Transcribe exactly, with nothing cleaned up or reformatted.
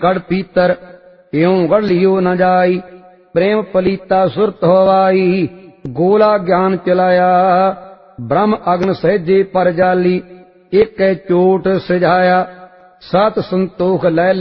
कड़ पीतर इਉਂ गढ़ लियो न जाई। प्रेम पलीता सुरत होवाई गोला ज्ञान चलाया। ब्रह्म अग्न सहजे पर जाली एक चोट सिझाया। सत संतोख लै